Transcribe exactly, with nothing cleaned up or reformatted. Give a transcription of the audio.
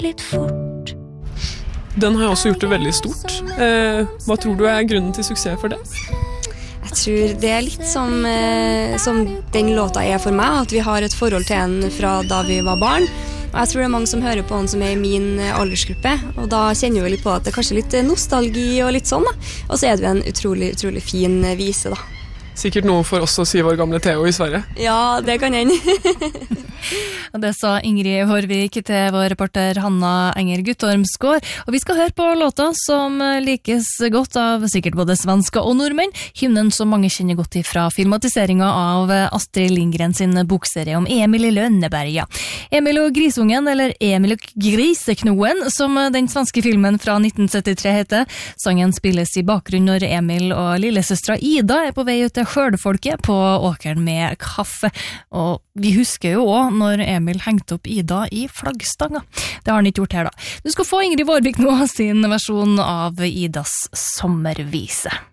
litt fort. Den har også gjort det veldig stort. Eh, hva tror du er grunnen til suksess for det? Jeg tror det er litt som, eh, som den låta er for meg, at vi har et forhold til den fra da vi var barn. Og jeg tror det er mange som hører på den som er i min aldersgruppe, og da kjenner vi litt på at det er kanskje litt nostalgi og litt sånn da. Og så er det jo en utrolig, utrolig fin vise da. Sikkert noe for oss og syv år gamle Theo i Sverige. Ja, det kan hende. Og det sa Ingrid Hårvik til vår reporter Hanna Enger Guttormsgård. Og vi skal høre på låta som likes godt av sikkert både svensker og nordmenn. Hymnen som mange kjenner godt ifra filmatiseringen av Astrid Lindgren sin bokserie om Emil i Lønneberga. Emil og Grisungen, eller Emil og Griseknoen, som den svenske filmen fra nitten syttitre heter. Sangen spilles i bakgrunn når Emil og lillesøstra Ida er på vei ut til skjølfolket på åkeren med kaffe. Og vi husker jo også når Emil hengte opp Ida i flaggstanga. Det har han ikke gjort her da. Du skal få Ingrid Hårvik nå sin versjon av Idas sommervise.